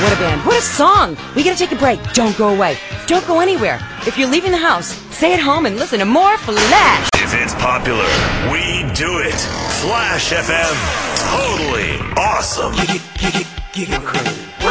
What a band. What a song. We gotta take a break. Don't go away. Don't go anywhere. If you're leaving the house, stay at home and listen to more Flash. If it's popular, we do it. Flash FM. Totally awesome. Giga Crew.